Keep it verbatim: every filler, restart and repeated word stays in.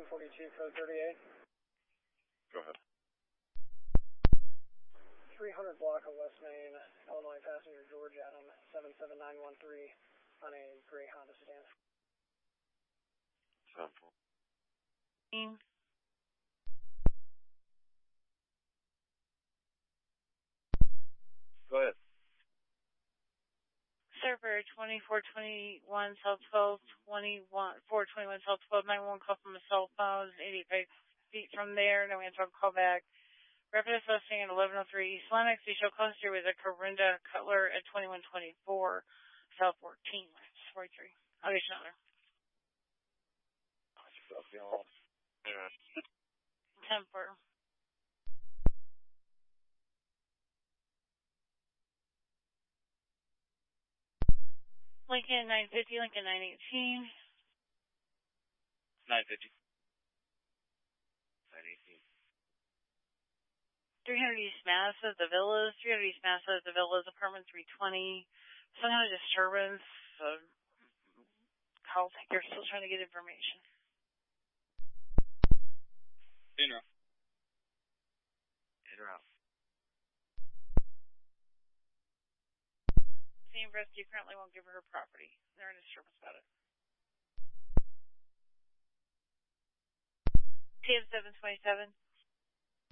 forty-two, code thirty-eight. Go ahead. three hundred block of West Main, Illinois passenger George Adam, seven seven nine one three, on a gray Honda sedan. Sample. Go ahead. Server twenty-four twenty-one, cell twelve twenty-one, four twenty-one, cell twelve ninety-one, call from a cell phone, eighty-five feet from there, no answer, call back. Rapid assessing at eleven oh three East Lennox, we shall cluster with a Corinda Cutler at twenty-one twenty-four, cell fourteen, forty-three. I'll get you another. Yeah. Temper. Lincoln nine fifty, Lincoln nine eighteen. nine fifty. nine eighteen. three hundred East Massa, the Villas. three hundred East Massa, the Villas, apartment three twenty. Some kind of disturbance. Uh, call taker still trying to get information. In or out. In or out. Same rescue currently won't give her her property. They're in disturbance about it. T M seven twenty-seven.